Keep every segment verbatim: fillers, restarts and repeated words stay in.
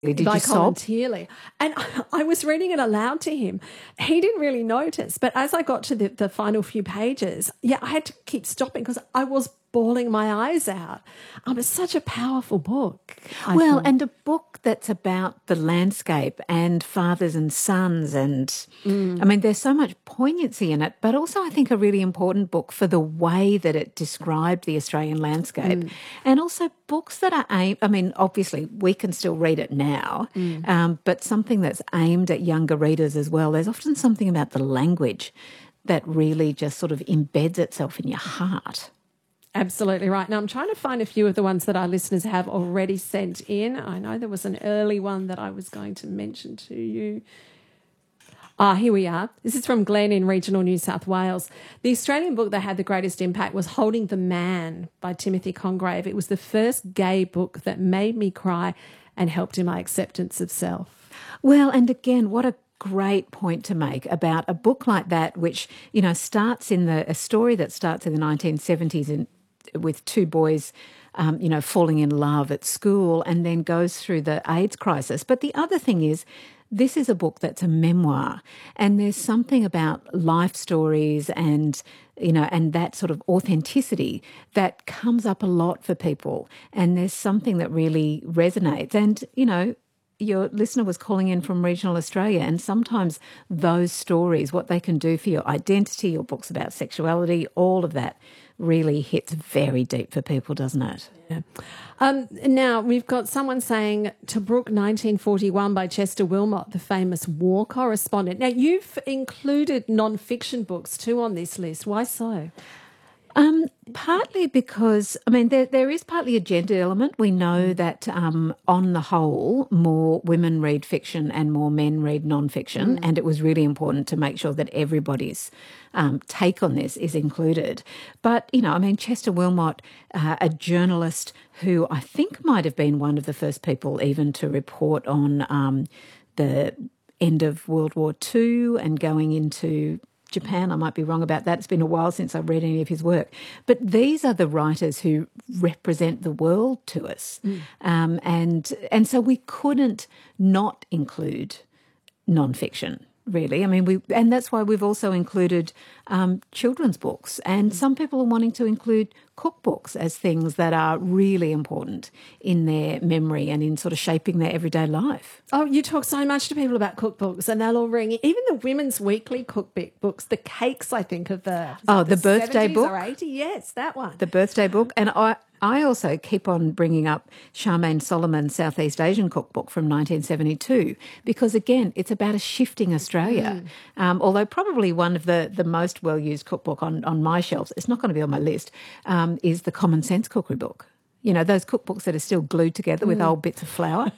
Did by you Colin sob? Tierley. And I, I was reading it aloud to him. He didn't really notice, but as I got to the, the final few pages, yeah, I had to keep stopping because I was bawling my eyes out. Um, it's such a powerful book. I Well, thought. and a book that's about the landscape and fathers and sons and, mm. I mean, there's so much poignancy in it, but also I think a really important book for the way that it described the Australian landscape mm. and also books that are aimed, I mean, obviously we can still read it now, mm. um, but something that's aimed at younger readers as well. There's often something about the language that really just sort of embeds itself in your heart. Absolutely right. Now, I'm trying to find a few of the ones that our listeners have already sent in. I know there was an early one that I was going to mention to you. Ah, here we are. This is from Glen in regional New South Wales. The Australian book that had the greatest impact was Holding the Man by Timothy Congreve. It was the first gay book that made me cry and helped in my acceptance of self. Well, and again, what a great point to make about a book like that, which, you know, starts in the, a story that starts in the nineteen seventies in, with two boys, um, you know, falling in love at school and then goes through the AIDS crisis. But the other thing is, this is a book that's a memoir, and there's something about life stories and, you know, and that sort of authenticity that comes up a lot for people. And there's something that really resonates. And, you know, your listener was calling in from regional Australia, and sometimes those stories, what they can do for your identity or books about sexuality, all of that really hits very deep for people, doesn't it? Yeah. Um, now, we've got someone saying Tobruk nineteen forty-one by Chester Wilmot, the famous war correspondent. Now, you've included non-fiction books too on this list. Why so? Um, partly because, I mean, there there is partly a gender element. We know that um, on the whole, more women read fiction and more men read non-fiction, mm. and it was really important to make sure that everybody's um, take on this is included. But, you know, I mean, Chester Wilmot, uh, a journalist who I think might have been one of the first people even to report on um, the end of World War Two and going into Japan. I might be wrong about that. It's been a while since I've read any of his work. But these are the writers who represent the world to us. Mm. Um, and and so we couldn't not include non-fiction, really. I mean, we and that's why we've also included um, children's books. And mm. some people are wanting to include cookbooks as things that are really important in their memory and in sort of shaping their everyday life. Oh, you talk so much to people about cookbooks, and they'll all ring. Even the Women's Weekly cookbook books, the cakes, I think, of the oh, the, the birthday book or eighty. Yes, that one. The birthday book, and I. I also keep on bringing up Charmaine Solomon's Southeast Asian cookbook from nineteen seventy-two because, again, it's about a shifting Australia. Mm. Um, although probably one of the, the most well-used cookbook on, on my shelves, it's not going to be on my list, um, is the Common Sense Cookery book. You know, those cookbooks that are still glued together mm. with old bits of flour.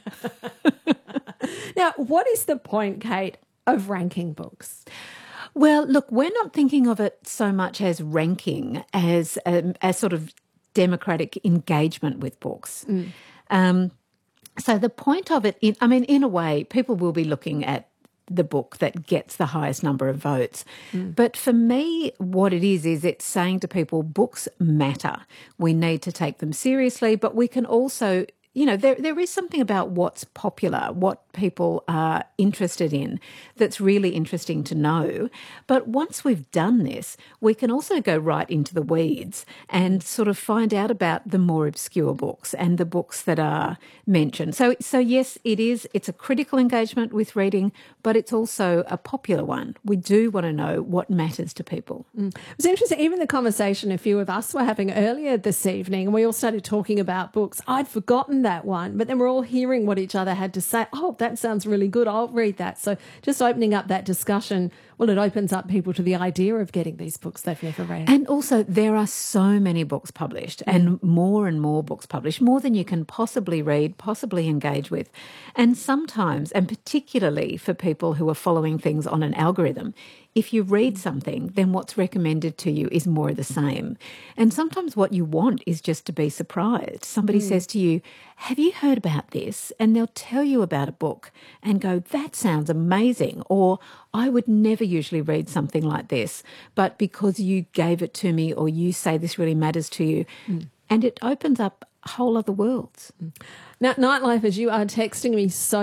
Now, what is the point, Kate, of ranking books? Well, look, we're not thinking of it so much as ranking as um, as sort of democratic engagement with books. Mm. Um, so the point of it, in, I mean, in a way, people will be looking at the book that gets the highest number of votes. Mm. But for me, what it is, is it's saying to people, books matter. We need to take them seriously, but we can also, you know, there there is something about what's popular, what people are interested in that's really interesting to know. But once we've done this, we can also go right into the weeds and sort of find out about the more obscure books and the books that are mentioned. So, so yes, it is. It's a critical engagement with reading, but it's also a popular one. We do want to know what matters to people. Mm. It was interesting, even the conversation a few of us were having earlier this evening, and we all started talking about books. I'd forgotten that one, but then we're all hearing what each other had to say. Oh, that sounds really good. I'll read that. So just opening up that discussion, well, it opens up people to the idea of getting these books they've never read. And also there are so many books published mm. and more and more books published, more than you can possibly read, possibly engage with. And sometimes, and particularly for people who are following things on an algorithm, if you read something, then what's recommended to you is more of the same. And sometimes what you want is just to be surprised. Somebody mm. says to you, have you heard about this? And they'll tell you about a book and go, that sounds amazing. Or I would never usually read something like this, but because you gave it to me or you say this really matters to you. Mm. And it opens up whole other worlds. Now, Nightlife, as you are texting me so